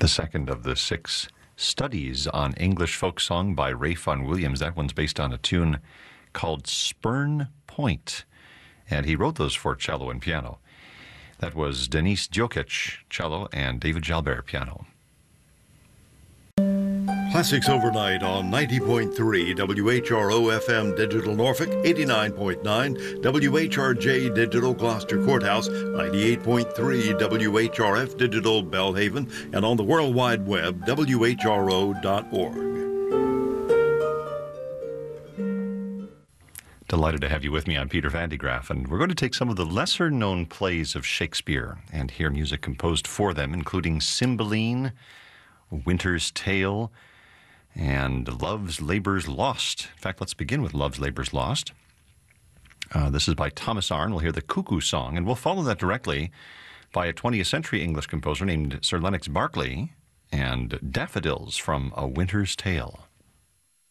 The second of the 6 studies on English folk song by Ralph Vaughan Williams. That one's based on a tune called Spurn Point, and he wrote those for cello and piano. That was Denis Djokic, cello, and David Jalbert, piano. Classics Overnight on 90.3 WHRO FM Digital Norfolk, 89.9 WHRJ Digital Gloucester Courthouse, 98.3 WHRF Digital Belhaven, and on the World Wide Web, WHRO.org. Delighted to have you with me. I'm Peter Van de Graaff, and we're going to take some of the lesser-known plays of Shakespeare and hear music composed for them, including Cymbeline, Winter's Tale, and Love's Labour's Lost. In fact, let's begin with Love's Labour's Lost. This is by Thomas Arne. We'll hear the Cuckoo Song, and we'll follow that directly by a 20th century English composer named Sir Lennox Berkeley and Daffodils from A Winter's Tale.